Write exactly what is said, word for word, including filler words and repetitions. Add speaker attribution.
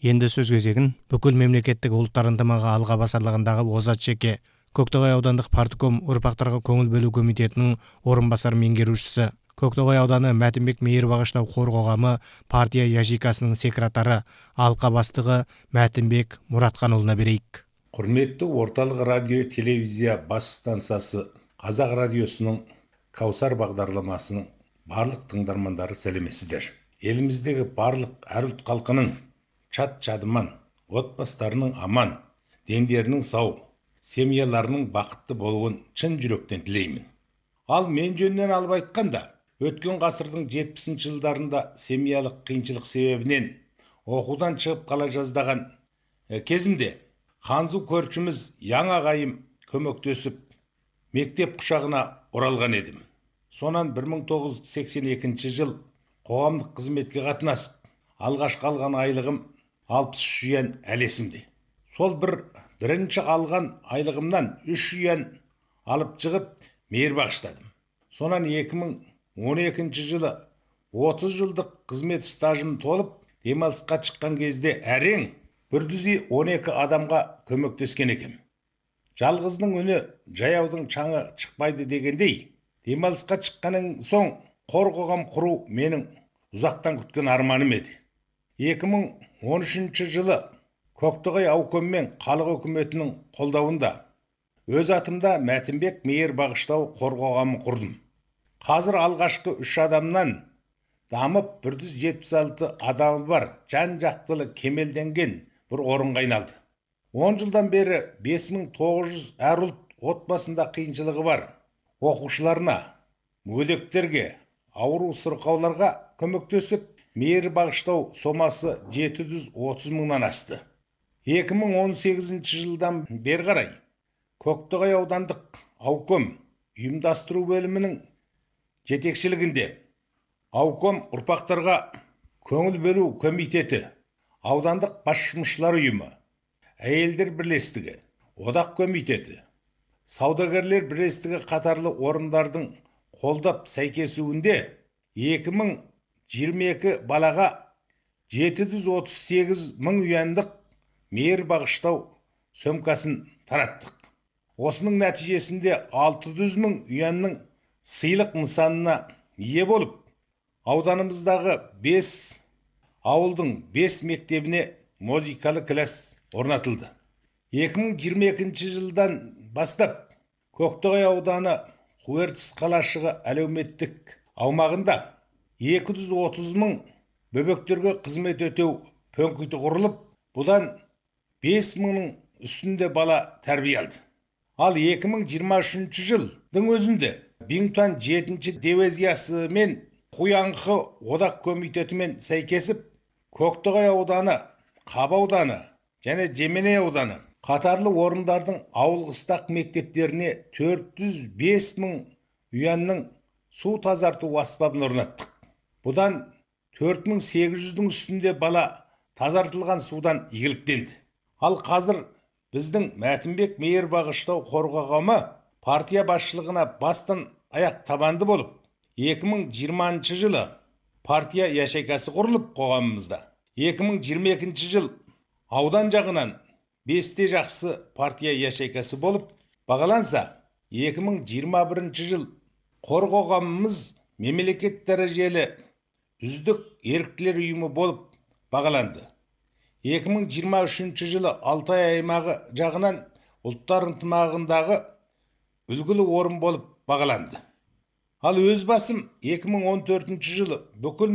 Speaker 1: Енді сөз кезегін бүкіл мемлекеттік ұлттар ынтымағы алға басарлығындағы озат шеке Көктоғай аудандық партком ұрпақтарға көңіл бөлу комитетінің орынбасар меңгерушісі, Көктоғай ауданы Мәтінбек мейірбағыштау қор қоғамы партия яшикасының секретары, алқа бастығы Мәтінбек Мұратханұлына берейік.
Speaker 2: Құрметті орталық радио телевизия бас стансасы Қазақ радиосының Каусар бағдарламасының барлық тыңдармандары сәлеметсіздер. Еліміздегі барлық әр ұлт халқының чат-чадыман, отбасыларының аман, дендерінің сау, семьяларының бақытты болуын шын жүректен тілеймін. Ал мен жөнінен алып айтқанда, өткен ғасырдың жетпісінші жылдарында семьялық қиыншылық себебінен оқудан шығып қала жаздаған кезімде Ханзу көршіміз яң ағайым көмектесіп мектеп құшағына оралған едім. Сонан бір мың тоғыз жүз сексен екінші жыл қоғамдық қызметке қатынасып, алғашқы алған айлығым алпыс үш юан әлі есімде. Сол бір бірінші алған айлығымнан үш юан алып шығып мейір бағыштадым. Сонан екі мың он екінші жылы отыз жылдық қызмет стажым толып, демалысқа шыққан кезде әрең бір жүз он екі адамға көмектескен екем. Жалғыздың үні жаяудың шаңы шықпайды дегендей, демалысқа шыққаннан соң қор қоғам құру менің ұзақтан күткен арманым еді. екі мың он үшінші жылы Көктоғай ауком мен халық үкіметінің қолдауында өз атымда Мәтінбек мейірбағыштау қор қоғамын құрдым. Қазір алғашқы үш адамнан дамып бір жүз жетпіс алты адамы бар жан-жақтылы кемелденген бір орынға айналды. он жылдан бері бес мың тоғыз жүз әр ұлт отбасында қиыншылығы бар оқушыларына, мүгедектерге, ауру сырқауларға көмектесіп, мейір бағыштау сомасы жеті жүз отыз мыңнан асты. екі мың он сегізінші жылдан бері қарай Көктоғай аудандық ауком ұйымдастыру бөлімінің жетекшілігінде ауком ұрпақтарға көңіл бөлу комитеті, аудандық басшылар ұйымы, әйелдер бірлестігі, одақ комитеті, саудагерлер бірлестігі қатарлы орындардың қолдап сәйкесуінде екі мың жиырма екі балаға жеті жүз отыз сегіз мың юандық мейір бағыштау сөмкасын тараттық. Осының нәтижесінде алты жүз мың юанның сыйлық нысанына ие болып, ауданымыздағы бес ауылдың бес мектебіне музыкалы класс орнатылды. екі мың жиырма екінші жылдан бастап Көктоғай ауданы Қуертіс қалашығы әлеуметтік аумағында екі жүз отыз мың бөбектерге қызмет өтеу пункті құрылып, бұдан бес мыңның үстінде бала тәрбие алды. Ал екі мың жиырма үшінші жылдың өзінде Бингтон жетінші дивизиясы мен Қоянқы одақ комитетімен сәйкесіп, Көктоғай ауданы, Қаба ауданы және Жеменей ауданы қатарлы орындардың ауыл қыстақ мектептеріне төрт жүз бес мың юанның су тазарту аспабын орнаттық. Бұдан төрт мың сегіз жүздің үстінде бала тазартылған судан игіліктенді. Ал қазір біздің Мәтінбек мейірбағыштау қор қоғамы партия басшылығына бастан аяқ табанды болып, екі мың жиырмасыншы жылы партия яшикасы құрылып қоғамымызда. екі мың жиырма екінші жыл аудан жағынан бесте жақсы партия яшикасы болып бағаланса, екі мың жиырма бірінші жыл қор қоғамымыз мемлекет дәрежелі үздік еріктілер ұйымы болып бағаланды. екі мың жиырма үшінші жылы Алтай аймағы жағынан ұлттар ынтымағындағы үлгілі орын болып бағаланды. Ал өз басым екі мың он төртінші жылы бүкіл